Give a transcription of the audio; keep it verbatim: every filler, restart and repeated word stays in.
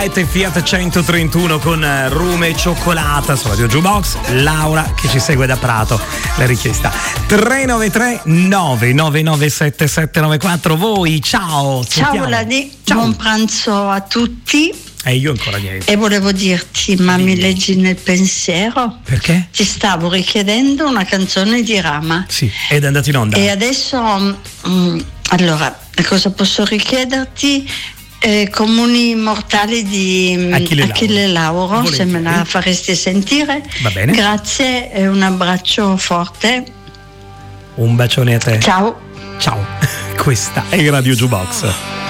Light Fiat centotrentuno con rum e cioccolata su Radio Jukebox. Laura che ci segue da Prato, la richiesta tre nove tre nove nove nove sette sette nove quattro. Voi, ciao. Ciao Ladi, buon pranzo a tutti. E eh, io ancora niente. E volevo dirti, ma mi leggi nel pensiero? Perché? Ti stavo richiedendo una canzone di Rama. Sì, ed è andato in onda. E adesso, mm, allora, cosa posso richiederti? Eh, Comuni mortali di Achille, Achille Lauro, Lauro. se me la faresti sentire. Va bene. Grazie e un abbraccio forte. Un bacione a te. Ciao. Ciao. Questa è Radio Jukebox.